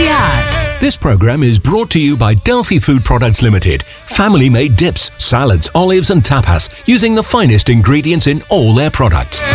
This program is brought to you by Delphi Food Products Limited. Family-made dips, salads, olives and tapas using the finest ingredients in all their products.